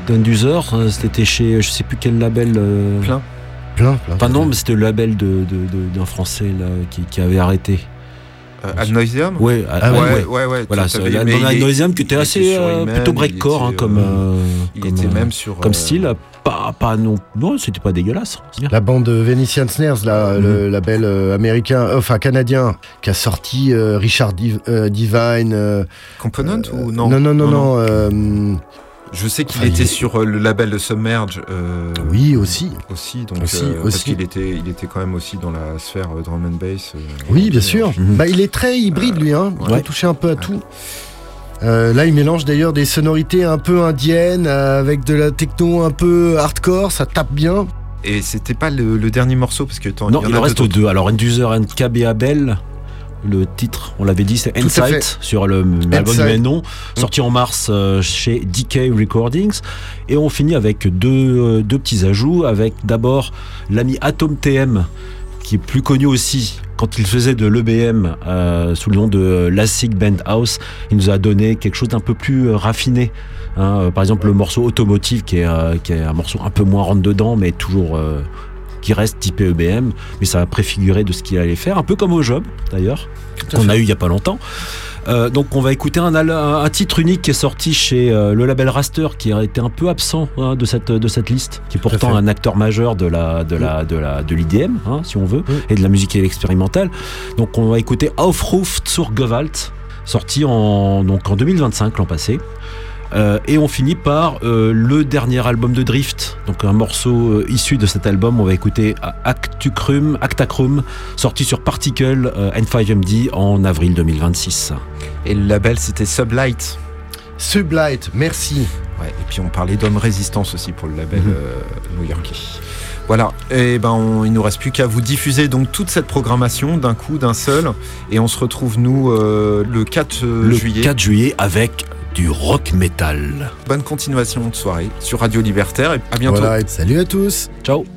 d'Unduzer, c'était chez je sais plus quel label. Plein. Enfin non, mais c'était le label d'un Français là qui avait arrêté. Ad Nauseam. Ouais. Voilà, Ad Nauseam qui était assez plutôt breakcore il était même sur comme style. Pas non, c'était pas dégueulasse. La bande Venetian Snares, là, le label américain, canadien, qui a sorti Richard Divine. Component ou non? Non. Je sais qu'il était sur le label de Submerge. Oui, aussi. Parce qu'il était quand même aussi dans la sphère drum and bass. Oui, bien sûr. Il est très hybride, lui. Il a touché un peu à tout. Là, il mélange d'ailleurs des sonorités un peu indiennes avec de la techno un peu hardcore. Ça tape bien. Et c'était pas le dernier morceau parce que non, il en reste deux. Alors, Induzer and KB Abel. Le titre, on l'avait dit, c'est Insight sur l'album du même nom, sorti en mars chez DK Recordings. Et on finit avec deux petits ajouts, avec d'abord l'ami Atom TM, qui est plus connu aussi quand il faisait de l'EBM sous le nom de Lassig Band House. Il nous a donné quelque chose d'un peu plus raffiné. Par exemple, le morceau Automotive, qui est un morceau un peu moins rentre-dedans, mais toujours... qui reste typé EBM, mais ça a préfiguré de ce qu'il allait faire, un peu comme au Job d'ailleurs, qu'on a eu il y a pas longtemps. Donc on va écouter un titre unique qui est sorti chez le label Raster, qui a été un peu absent de cette liste, qui est pourtant un acteur majeur de l'IDM, si on veut, et de la musique expérimentale. Donc on va écouter Aufruf zur Gewalt, sorti en 2025, l'an passé. Et on finit par le dernier album de Drift, donc un morceau issu de cet album. On va écouter Actacrum, sorti sur Particle N5MD en avril 2026. Et le label, c'était Sublight, merci. Ouais, et puis on parlait d'Homme Résistance aussi pour le label new-yorkais. Voilà, et il nous reste plus qu'à vous diffuser donc toute cette programmation d'un coup, d'un seul, et on se retrouve nous le 4 juillet. Le 4 juillet avec du rock metal. Bonne continuation de soirée sur Radio Libertaire et à bientôt. Voilà, salut à tous. Ciao.